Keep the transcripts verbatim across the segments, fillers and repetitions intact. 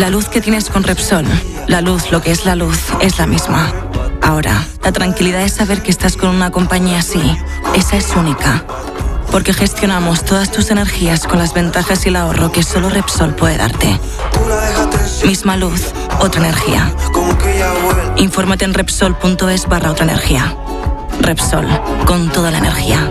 La luz que tienes con Repsol, la luz, lo que es la luz, es la misma. Ahora, la tranquilidad es saber que estás con una compañía así. Esa es única. Porque gestionamos todas tus energías con las ventajas y el ahorro que solo Repsol puede darte. Misma luz, otra energía. Infórmate en Repsol.es barra otra energía. Repsol, con toda la energía.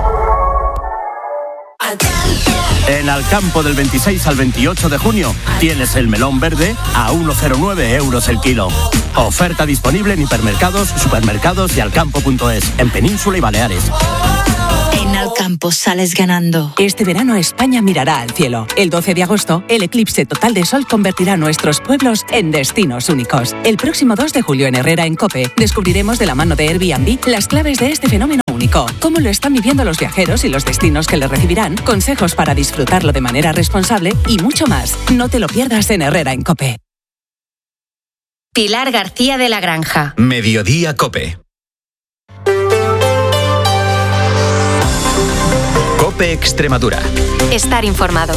En Alcampo del veintiséis al veintiocho de junio tienes el melón verde a uno coma cero nueve euros el kilo. Oferta disponible en hipermercados, supermercados y alcampo punto es, en Península y Baleares. En Alcampo sales ganando. Este verano España mirará al cielo. El doce de agosto, el eclipse total de sol convertirá nuestros pueblos en destinos únicos. El próximo dos de julio en Herrera, en COPE, descubriremos de la mano de Airbnb las claves de este fenómeno único. Cómo lo están viviendo los viajeros y los destinos que le recibirán, consejos para disfrutarlo de manera responsable y mucho más. No te lo pierdas en Herrera, en COPE. Pilar García de la Granja. Mediodía COPE. COPE Extremadura. Estar informado.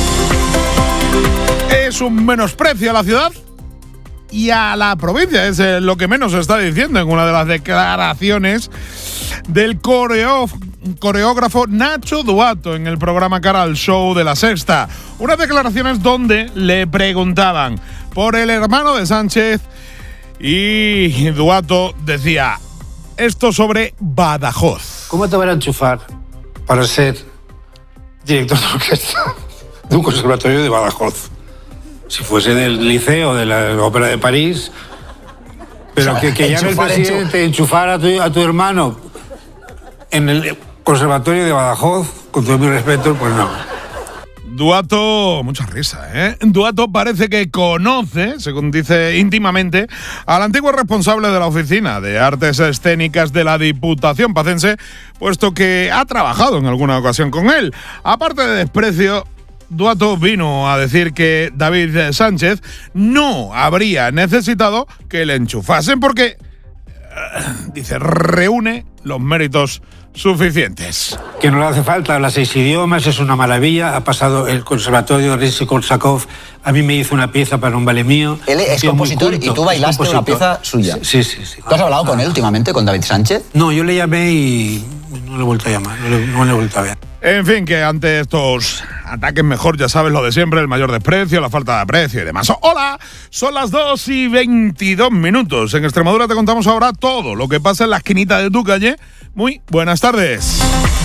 Es un menosprecio a la ciudad y a la provincia. Es lo que menos se está diciendo en una de las declaraciones del coreo, coreógrafo Nacho Duato en el programa Cara al Show de La Sexta. Unas declaraciones donde le preguntaban por el hermano de Sánchez y Duato decía esto sobre Badajoz. ¿Cómo te van a enchufar para ser director de orquesta de un conservatorio de Badajoz? Si fuese del Liceo, de la Ópera de París, pero o sea, que, que llame el presidente enchufar a tu, a tu hermano en el conservatorio de Badajoz, con todo mi respeto, pues no. Duato, mucha risa, ¿eh? Duato parece que conoce, según dice íntimamente, al antiguo responsable de la Oficina de Artes Escénicas de la Diputación Pacense, puesto que ha trabajado en alguna ocasión con él. Aparte de desprecio, Duato vino a decir que David Sánchez no habría necesitado que le enchufasen porque, dice, reúne los méritos suficientes. Que no le hace falta, habla seis idiomas, es una maravilla. Ha pasado el conservatorio Rimsky-Korsakov, a mí me hizo una pieza para un ballet mío. Él es compositor y tú bailaste una pieza suya. Sí, sí, sí. ¿Tú has hablado con él últimamente, con David Sánchez? No, yo le llamé y no le he vuelto a llamar, no le, no le he vuelto a ver. En fin, que ante estos ataques mejor, ya sabes lo de siempre, el mayor desprecio, la falta de aprecio y demás. Hola, son las dos y veintidós minutos. En Extremadura te contamos ahora todo lo que pasa en la esquinita de tu calle. Muy buenas tardes.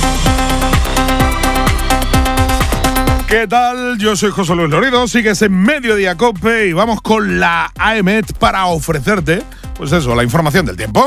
¿Qué tal? Yo soy José Luis Lorido, sigues en Mediodía COPE y vamos con la AEMET para ofrecerte, pues eso, la información del tiempo.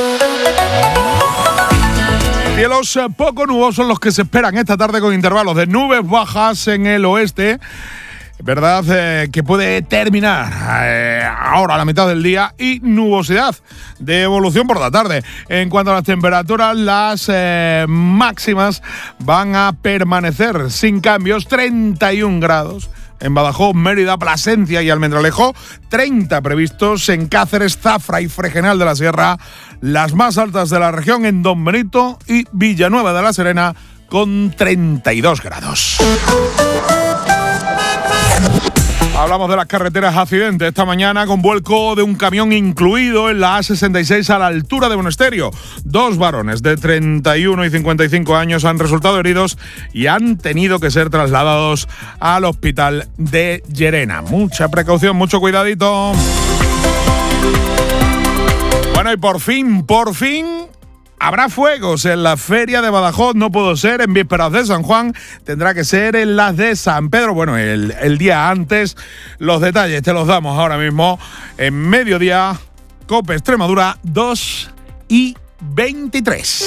Cielos poco nubosos los que se esperan esta tarde con intervalos de nubes bajas en el oeste. ¿Verdad? Eh, que puede terminar eh, ahora a la mitad del día y nubosidad de evolución por la tarde. En cuanto a las temperaturas, las eh, máximas van a permanecer sin cambios, treinta y un grados. En Badajoz, Mérida, Plasencia y Almendralejo, treinta previstos en Cáceres, Zafra y Fregenal de la Sierra, las más altas de la región en Don Benito y Villanueva de la Serena con treinta y dos grados. Hablamos de las carreteras accidentes esta mañana con vuelco de un camión incluido en la A sesenta y seis a la altura de Monesterio. Dos varones de treinta y uno y cincuenta y cinco años han resultado heridos y han tenido que ser trasladados al hospital de Llerena. Mucha precaución, mucho cuidadito. Bueno, y por fin, por fin, habrá fuegos en la feria de Badajoz. No pudo ser en vísperas de San Juan, tendrá que ser en las de San Pedro. Bueno, el, el día antes. Los detalles te los damos ahora mismo en Mediodía COPE Extremadura, dos y veintitrés.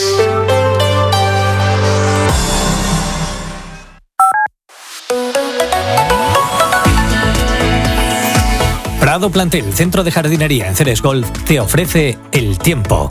Prado Plantel, centro de jardinería en Ceres Golf, te ofrece el tiempo.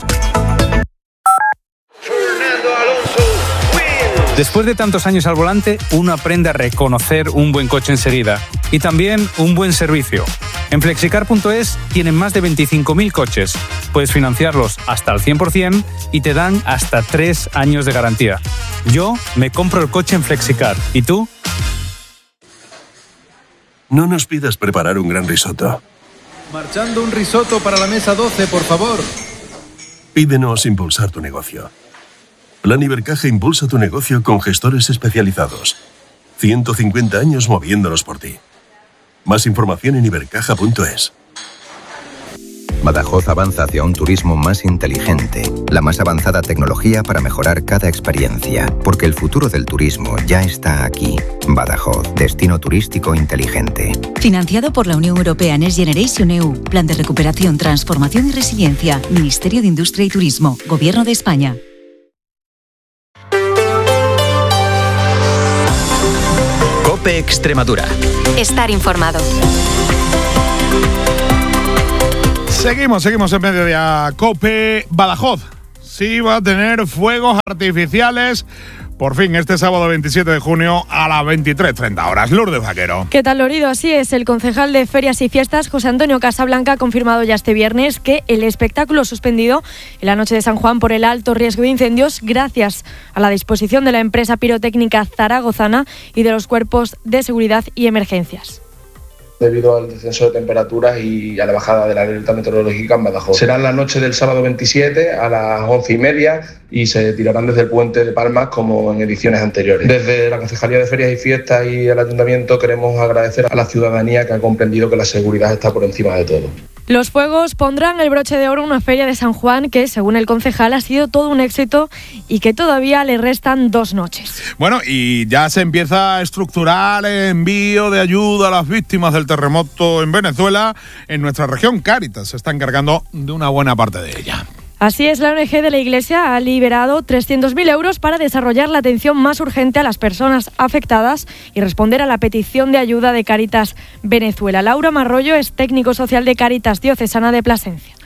Después de tantos años al volante, uno aprende a reconocer un buen coche enseguida y también un buen servicio. En flexicar punto es tienen más de veinticinco mil coches. Puedes financiarlos hasta el cien por ciento y te dan hasta tres años de garantía. Yo me compro el coche en Flexicar. ¿Y tú? No nos pidas preparar un gran risotto. Marchando un risotto para la mesa doce, por favor. Pídenos impulsar tu negocio. Plan Ibercaja impulsa tu negocio con gestores especializados. ciento cincuenta años moviéndonos por ti. Más información en ibercaja punto es. Badajoz avanza hacia un turismo más inteligente, la más avanzada tecnología para mejorar cada experiencia, porque el futuro del turismo ya está aquí. Badajoz, destino turístico inteligente. Financiado por la Unión Europea Next Generation E U, Plan de Recuperación, Transformación y Resiliencia, Ministerio de Industria y Turismo, Gobierno de España. COPE Extremadura. Estar informado. Seguimos, seguimos en Mediodía COPE. Badajoz sí va a tener fuegos artificiales por fin este sábado veintisiete de junio a las veintitrés treinta horas. Lourdes Vaquero. ¿Qué tal, Lorido? Así es, el concejal de Ferias y Fiestas, José Antonio Casablanca, ha confirmado ya este viernes que el espectáculo suspendido en la noche de San Juan por el alto riesgo de incendios, gracias a la disposición de la empresa pirotécnica zaragozana y de los cuerpos de seguridad y emergencias. Debido al descenso de temperaturas y a la bajada de la alerta meteorológica en Badajoz. Será la noche del sábado veintisiete a las once y media y se tirarán desde el puente de Palmas como en ediciones anteriores. Desde la Concejalía de Ferias y Fiestas y el Ayuntamiento queremos agradecer a la ciudadanía que ha comprendido que la seguridad está por encima de todo. Los fuegos pondrán el broche de oro a una feria de San Juan que, según el concejal, ha sido todo un éxito y que todavía le restan dos noches. Bueno, y ya se empieza a estructurar el envío de ayuda a las víctimas del terremoto en Venezuela. En nuestra región, Cáritas se está encargando de una buena parte de ella. Así es, la O N G de la Iglesia ha liberado trescientos mil euros para desarrollar la atención más urgente a las personas afectadas y responder a la petición de ayuda de Cáritas Venezuela. Laura Marrollo es técnico social de Cáritas Diocesana de Plasencia.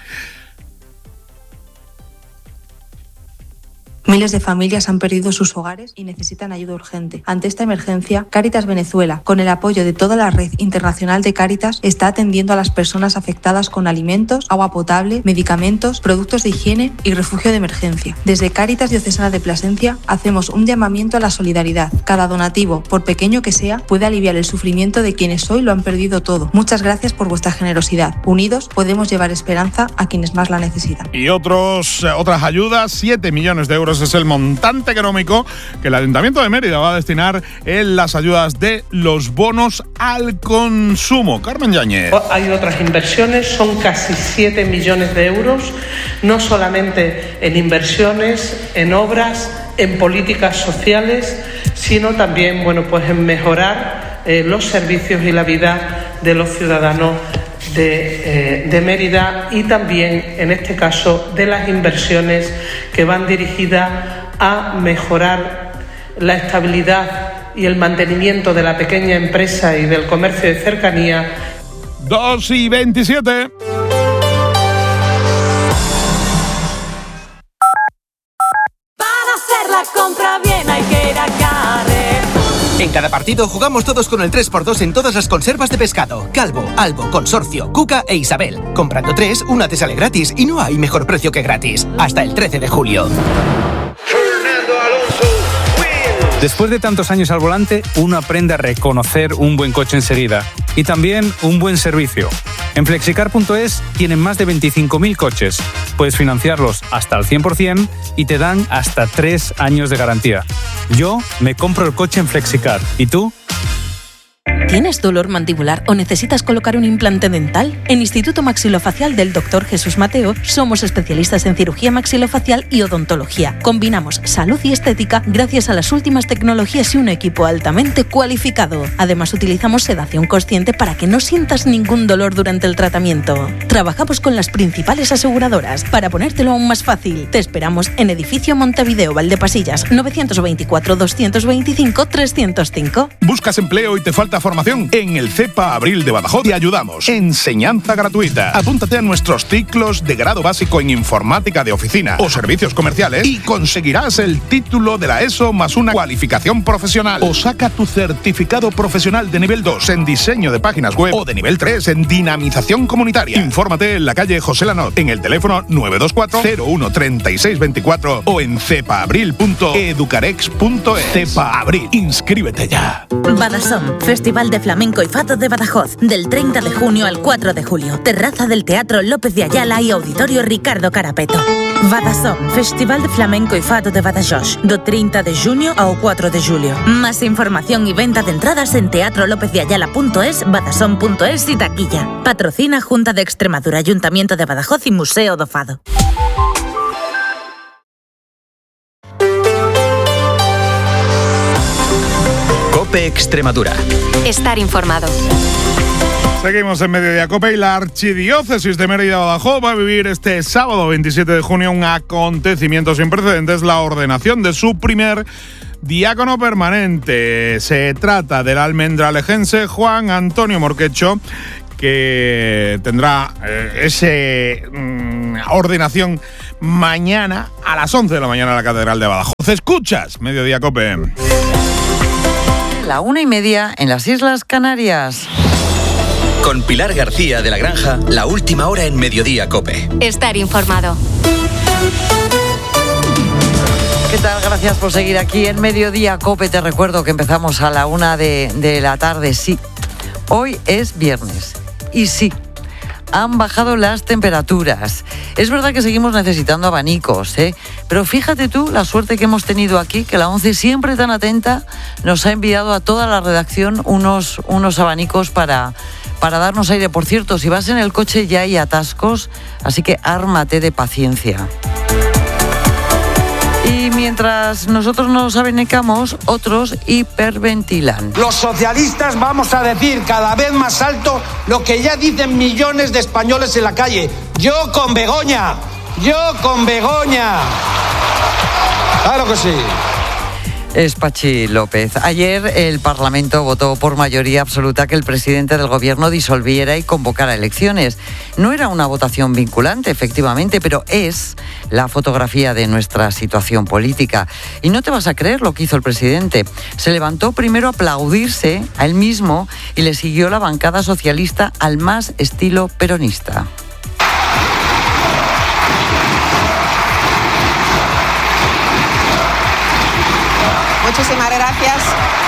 Miles de familias han perdido sus hogares y necesitan ayuda urgente. Ante esta emergencia, Cáritas Venezuela, con el apoyo de toda la red internacional de Cáritas, está atendiendo a las personas afectadas con alimentos, agua potable, medicamentos, productos de higiene y refugio de emergencia. Desde Cáritas Diocesana de Plasencia hacemos un llamamiento a la solidaridad. Cada donativo, por pequeño que sea, puede aliviar el sufrimiento de quienes hoy lo han perdido todo. Muchas gracias por vuestra generosidad. Unidos podemos llevar esperanza a quienes más la necesitan. Y otros, otras ayudas, siete millones de euros es el montante económico que el Ayuntamiento de Mérida va a destinar en las ayudas de los bonos al consumo. Carmen Yáñez. Hay otras inversiones, son casi siete millones de euros, no solamente en inversiones, en obras, en políticas sociales, sino también, bueno, pues en mejorar eh, los servicios y la vida de los ciudadanos De, eh, de Mérida y también, en este caso, de las inversiones que van dirigidas a mejorar la estabilidad y el mantenimiento de la pequeña empresa y del comercio de cercanía. dos y veintisiete. Para hacer la compra bien hay que ir a Carrefour. En cada partido jugamos todos con el tres por dos en todas las conservas de pescado. Calvo, Albo, Consorcio, Cuca e Isabel. Comprando tres, una te sale gratis y no hay mejor precio que gratis. Hasta el trece de julio. Después de tantos años al volante, uno aprende a reconocer un buen coche enseguida y también un buen servicio. En flexicar punto es tienen más de veinticinco mil coches. Puedes financiarlos hasta el cien por ciento y te dan hasta tres años de garantía. Yo me compro el coche en Flexicar. ¿Y tú? ¿Tienes dolor mandibular o necesitas colocar un implante dental? En Instituto Maxilofacial del doctor Jesús Mateo somos especialistas en cirugía maxilofacial y odontología. Combinamos salud y estética gracias a las últimas tecnologías y un equipo altamente cualificado. Además, utilizamos sedación consciente para que no sientas ningún dolor durante el tratamiento. Trabajamos con las principales aseguradoras. Para ponértelo aún más fácil, te esperamos en Edificio Montevideo Valdepasillas, novecientos veinticuatro, doscientos veinticinco, trescientos cinco. ¿Buscas empleo y te falta formación? En el CEPA Abril de Badajoz te ayudamos. Enseñanza gratuita. Apúntate a nuestros ciclos de grado básico en informática de oficina o servicios comerciales y conseguirás el título de la ESO más una cualificación profesional. O saca tu certificado profesional de nivel dos en diseño de páginas web o de nivel tres en dinamización comunitaria. Infórmate en la calle José Lanot en el teléfono nueve dos cuatro, cero uno, tres seis dos cuatro o en cepa abril punto educarex punto es. CEPA Abril. Inscríbete ya. Badasom, Festival Festival de Flamenco y Fado de Badajoz, del treinta de junio al cuatro de julio. Terraza del Teatro López de Ayala y Auditorio Ricardo Carapeto. Badasom, Festival de Flamenco y Fado de Badajoz, do treinta de junio ao cuatro de julio. Más información y venta de entradas en teatro lópez de ayala punto es, badasom punto es y taquilla. Patrocina Junta de Extremadura, Ayuntamiento de Badajoz y Museo do Fado. COPE Extremadura. Estar informado. Seguimos en Mediodía Cope y la Archidiócesis de Mérida-Badajoz va a vivir este sábado veintisiete de junio un acontecimiento sin precedentes, la ordenación de su primer diácono permanente. Se trata del almendralejense Juan Antonio Morquecho, que tendrá eh, ese mm, ordenación mañana a las once de la mañana en la Catedral de Badajoz. ¿Escuchas Mediodía Cope? La una y media en las Islas Canarias. Con Pilar García de la Granja, la última hora en Mediodía Cope. Estar informado. ¿Qué tal? Gracias por seguir aquí en Mediodía Cope. Te recuerdo que empezamos a la una de, de la tarde. Sí, hoy es viernes. Y sí, han bajado las temperaturas. Es verdad que seguimos necesitando abanicos, ¿eh? Pero fíjate tú la suerte que hemos tenido aquí, que la ONCE, siempre tan atenta, nos ha enviado a toda la redacción unos, unos abanicos para... para darnos aire. Por cierto, si vas en el coche ya hay atascos, así que ármate de paciencia. Y mientras nosotros nos abanicamos, otros hiperventilan. Los socialistas vamos a decir cada vez más alto lo que ya dicen millones de españoles en la calle. Yo con Begoña, yo con Begoña. Claro que sí. Es Pachi López. Ayer el Parlamento votó por mayoría absoluta que el presidente del gobierno disolviera y convocara elecciones. No era una votación vinculante, efectivamente, pero es la fotografía de nuestra situación política. Y no te vas a creer lo que hizo el presidente. Se levantó primero a aplaudirse a él mismo y le siguió la bancada socialista al más estilo peronista. Muchísimas gracias.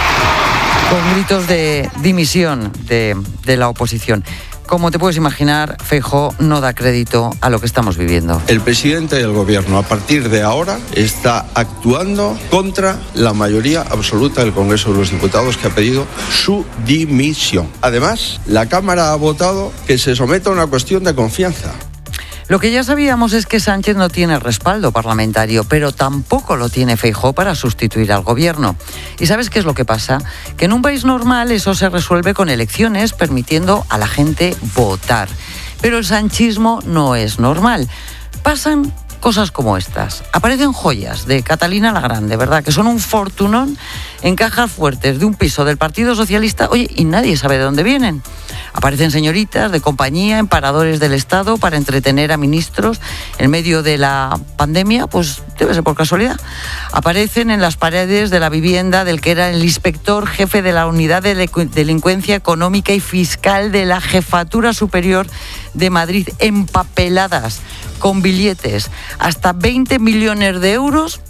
Con gritos de dimisión de, de la oposición. Como te puedes imaginar, Feijóo no da crédito a lo que estamos viviendo. El presidente del gobierno, a partir de ahora, está actuando contra la mayoría absoluta del Congreso de los Diputados, que ha pedido su dimisión. Además, la Cámara ha votado que se someta a una cuestión de confianza. Lo que ya sabíamos es que Sánchez no tiene respaldo parlamentario, pero tampoco lo tiene Feijóo para sustituir al gobierno. ¿Y sabes qué es lo que pasa? Que en un país normal eso se resuelve con elecciones, permitiendo a la gente votar. Pero el sanchismo no es normal. Pasan cosas como estas. Aparecen joyas de Catalina la Grande, ¿verdad? Que son un fortunón en cajas fuertes de un piso del Partido Socialista, oye, y nadie sabe de dónde vienen. Aparecen señoritas de compañía en paradores del Estado para entretener a ministros en medio de la pandemia, pues debe ser por casualidad. Aparecen en las paredes de la vivienda del que era el inspector jefe de la Unidad de Delincuencia Económica y Fiscal de la Jefatura Superior de Madrid, empapeladas con billetes hasta veinte millones de euros.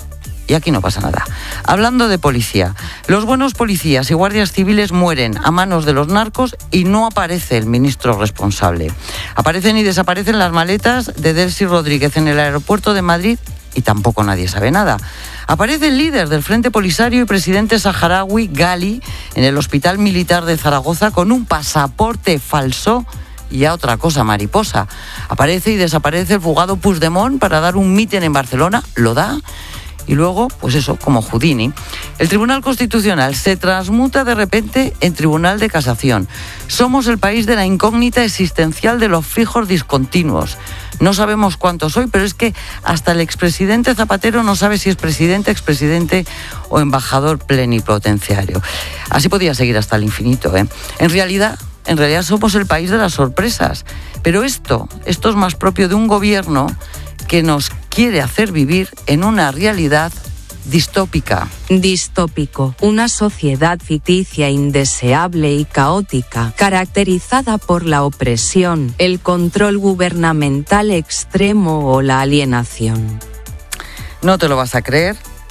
Y aquí no pasa nada. Hablando de policía, los buenos policías y guardias civiles mueren a manos de los narcos y no aparece el ministro responsable. Aparecen y desaparecen las maletas de Delcy Rodríguez en el aeropuerto de Madrid y tampoco nadie sabe nada. Aparece el líder del Frente Polisario y presidente saharaui, Gali, en el Hospital Militar de Zaragoza con un pasaporte falso y a otra cosa mariposa. Aparece y desaparece el fugado Puigdemont para dar un mitin en Barcelona, lo da. Y luego, pues eso, como Houdini, el Tribunal Constitucional se transmuta de repente en Tribunal de Casación. Somos el país de la incógnita existencial de los fijos discontinuos. No sabemos cuántos soy, pero es que hasta el expresidente Zapatero no sabe si es presidente, expresidente o embajador plenipotenciario. Así podía seguir hasta el infinito, ¿eh? En realidad, en realidad somos el país de las sorpresas. Pero esto, esto es más propio de un gobierno que nos quiere hacer vivir en una realidad distópica. Distópico, una sociedad ficticia, indeseable y caótica, caracterizada por la opresión, el control gubernamental extremo o la alienación. No te lo vas a creer,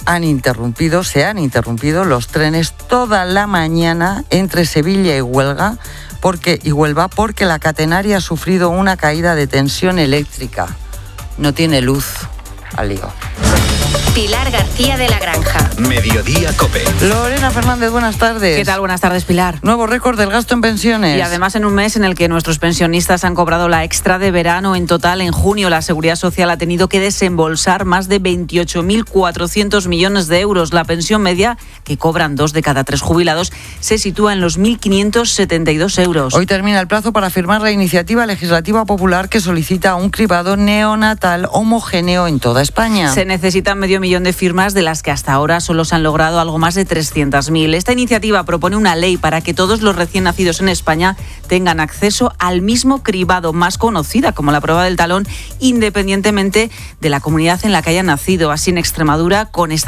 han interrumpido, se han interrumpido los trenes toda la mañana entre Sevilla y Huelva, porque, y Huelva, porque la catenaria ha sufrido una caída de tensión eléctrica. No tiene luz. Al lío. Pilar García de la Granja. Mediodía COPE. Lorena Fernández, buenas tardes. ¿Qué tal? Buenas tardes, Pilar. Nuevo récord del gasto en pensiones. Y además en un mes en el que nuestros pensionistas han cobrado la extra de verano. En total, en junio, la Seguridad Social ha tenido que desembolsar más de veintiocho mil cuatrocientos millones de euros. La pensión media, que cobran dos de cada tres jubilados, se sitúa en los mil quinientos setenta y dos euros. Hoy termina el plazo para firmar la iniciativa legislativa popular que solicita un cribado neonatal homogéneo en toda España. Se necesitan medio millón de firmas, de las que hasta ahora solo se han logrado algo más de trescientas mil. Esta iniciativa propone una ley para que todos los recién nacidos en España tengan acceso al mismo cribado, más conocida como la prueba del talón, independientemente de la comunidad en la que hayan nacido. Así, en Extremadura, con esta